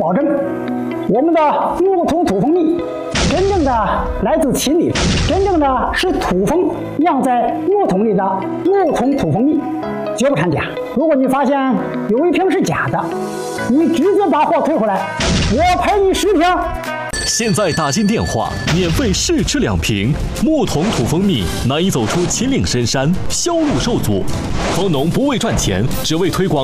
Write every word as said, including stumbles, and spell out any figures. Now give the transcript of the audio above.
保证。我们的木桶土蜂蜜真正的来自秦岭，真正的是土蜂酿在木桶里的木桶土蜂蜜，绝不掺假。如果你发现有一瓶是假的，你直接把货退回来，我赔你十瓶。 现在打进电话，免费试吃两瓶木桶土蜂蜜，难以走出秦岭深山，销路受阻。蜂农不为赚钱，只为推广